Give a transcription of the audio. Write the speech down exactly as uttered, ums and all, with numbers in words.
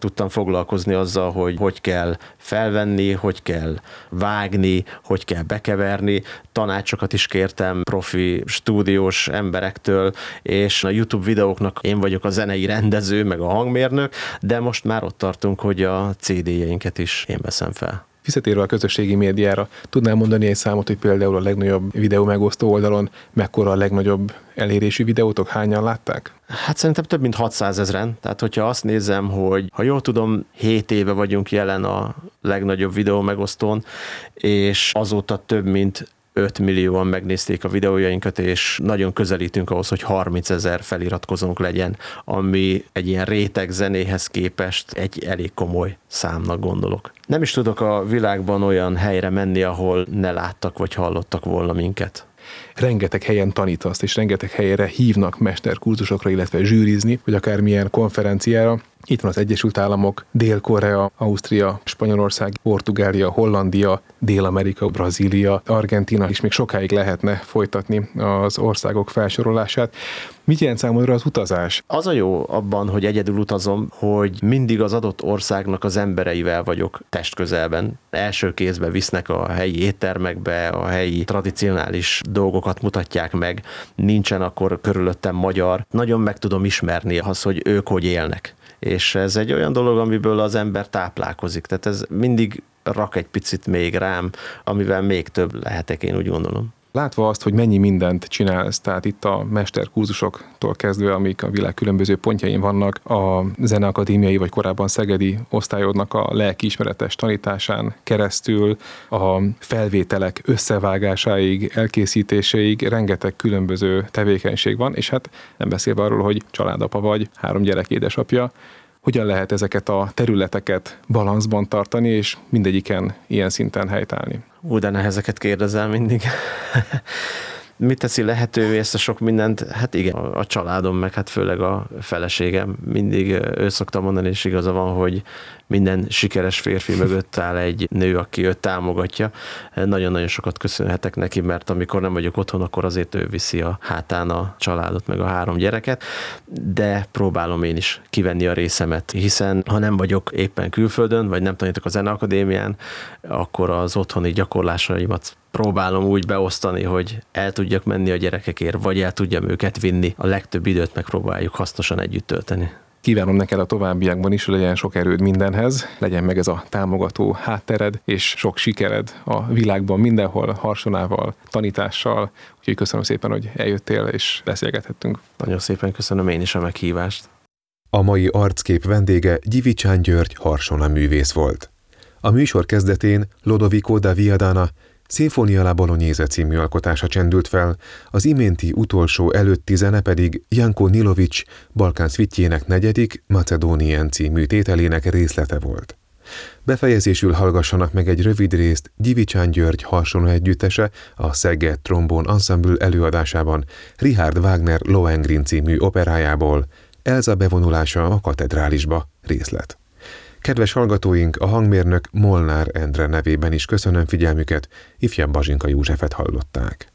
tudtam foglalkozni azzal, hogy hogy kell felvenni, hogy kell vágni, hogy kell bekeverni. Tanácsokat is kértem profi stúdiós emberektől, és a YouTube videóknak én vagyok a zenei rendező, meg a hangmérnök, de most már ott tartunk, hogy a cé dé-jeinket is én veszem fel. Visszatérve a közösségi médiára, tudnál mondani egy számot, hogy például a legnagyobb videó megosztó oldalon mekkora a legnagyobb elérésű videótok, hányan látták? Hát szerintem több mint hatszázezren. Tehát, hogyha azt nézem, hogy ha jól tudom, hét éve vagyunk jelen a legnagyobb videó megosztón, és azóta több mint öt millióan megnézték a videójainkat, és nagyon közelítünk ahhoz, hogy harmincezer feliratkozónk legyen, ami egy ilyen réteg zenéhez képest egy elég komoly számnak gondolok. Nem is tudok a világban olyan helyre menni, ahol ne láttak vagy hallottak volna minket. Rengeteg helyen tanítasz, és rengeteg helyre hívnak mesterkurzusokra, illetve zsűrizni, vagy akármilyen konferenciára. Itt van az Egyesült Államok, Dél-Korea, Ausztria, Spanyolország, Portugália, Hollandia, Dél-Amerika, Brazília, Argentína, és még sokáig lehetne folytatni az országok felsorolását. Mit jelent számodra az utazás? Az a jó abban, hogy egyedül utazom, hogy mindig az adott országnak az embereivel vagyok testközelben. Első kézbe visznek a helyi éttermekbe, a helyi tradicionális dolgokat mutatják meg, nincsen akkor körülöttem magyar. Nagyon meg tudom ismerni az, hogy ők hogy élnek. És ez egy olyan dolog, amiből az ember táplálkozik. Tehát ez mindig rak egy picit még rám, amivel még több lehetek, én úgy gondolom. Látva azt, hogy mennyi mindent csinálsz, tehát itt a mesterkurzusoktól kezdve, amik a világ különböző pontjain vannak, a zeneakadémiai vagy korábban szegedi osztályodnak a lelkiismeretes tanításán keresztül, a felvételek összevágásáig, elkészítéséig rengeteg különböző tevékenység van, és hát nem beszélve arról, hogy családapa vagy, három gyerek édesapja. Hogyan lehet ezeket a területeket balanszban tartani, és mindegyiken ilyen szinten helytállni? Ú, de nehezeket kérdezel mindig. Mit teszi lehetővé ezt a sok mindent? Hát igen, a családom, meg hát főleg a feleségem. Mindig ő szokta mondani, és igaza van, hogy minden sikeres férfi mögött áll egy nő, aki őt támogatja. Nagyon-nagyon sokat köszönhetek neki, mert amikor nem vagyok otthon, akkor azért ő viszi a hátán a családot, meg a három gyereket, de próbálom én is kivenni a részemet, hiszen ha nem vagyok éppen külföldön, vagy nem tanítok a zeneakadémián, akkor az otthoni gyakorlásaimat próbálom úgy beosztani, hogy el tudjak menni a gyerekekért, vagy el tudjam őket vinni. A legtöbb időt megpróbáljuk hasznosan együtt tölteni. Kívánom neked a továbbiakban is, hogy legyen sok erőd mindenhez, legyen meg ez a támogató háttered, és sok sikered a világban mindenhol, harsonával, tanítással. Úgyhogy köszönöm szépen, hogy eljöttél és beszélgethettünk. Nagyon szépen köszönöm én is a meghívást. A mai arckép vendége Gyivicsán György harsona művész volt. A műsor kezdetén Lodovico da Viadana Sinfonia alla Bolognese című alkotása csendült fel, az iménti utolsó előtti zene pedig Janko Nilovics Balkán szvitjének negyedik Macedónien című tételének részlete volt. Befejezésül hallgassanak meg egy rövid részt Gyivicsán György harsona együttese a Szeged Trombón Ensemble előadásában Richard Wagner Lohengrin című operájából, Elza bevonulása a katedrálisba részlet. Kedves hallgatóink, a hangmérnök Molnár Endre nevében is köszönöm figyelmüket, ifjabb Bazsinka Józsefet hallották.